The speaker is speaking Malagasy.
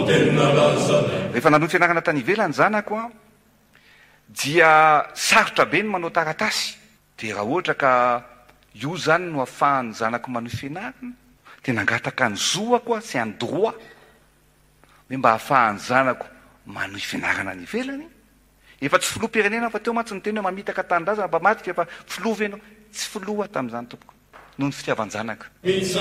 rehefa nanoty fianarana tany ivelany zanako a dia sarotra be ny manao taratasy de raha ohatra ka io zany no ahafahany zanako manohy fianarana de nangataka ny zoako a sy any droit hoe mba ahafahany zanako manohy fianarana ny ivelany efa tsy filoha-pirenena fa teo mantsy ny teny hoe mamitaka tanindrazana mba matika efa filoha venao tsy filoha tamin'izany tompoko noho ny fitiavan-janaka